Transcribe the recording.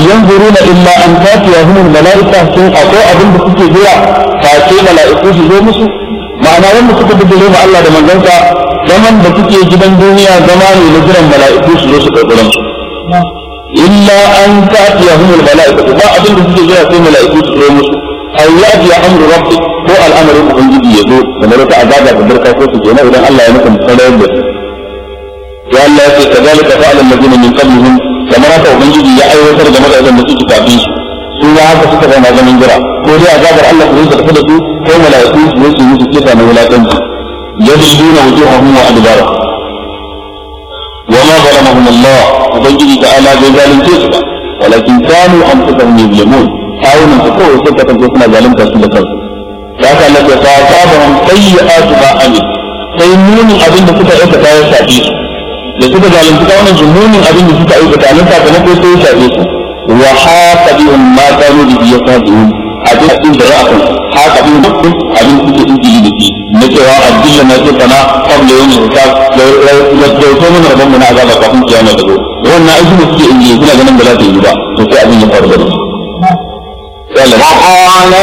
yanzuruna illa an tatiyahum al-mala'ika sun akwai abin da suke jira face mala'iku su zo musu ma'ana wanda suka bijire ma Allah da manzansa zaman da suke gidan duniya zama ne na jiran mala'iku su zo su karɓi su illa an tatiyahum al-mala'ika ba abin da suke jira sai mala'iku su zo musu aw ya'ti amru rabbi ko al'amarin ubangiji ya zo kamar ta azaba da barka ko su kenan idan Allah ya muku sanar da su ya Allah ya ce kadalika fa'ala alladhina min qablihim kamar haka ubangiji ya aiwatar da mutanen da suke kafin su sun ya haka suka zama zaman jira ko dai azabar Allah ko zai tafi da su ko mala'iku su yi musu kisa na wulakanci yadilluna wujuhahum wa adbara wa ma zalamahum Allah ubangiji ta'ala bai zalunce su ba walakin kanu anfusahum yuzlimun kawunan su kawai sun kasance suna zalunta su da kansu da haka Allah ya sa sabahum sayyi'atu ma amil sai nunin abin da suka aikata ya shafe su da suka zalunci kawunan su nunin abin da suka aikata nan sakamako sai ya shafe su wa haqa bihim ma kanu bihi yastahzi'un abin da ya kan haka bihim abin suke injili da shi na cewa addilla na ce kana qabla yawm al-hisab da to mun rabon mun azaba kafin kiyama ta zo wannan aiki da suke injili suna ganin ba za ta yi ba to sai abin ya faru da su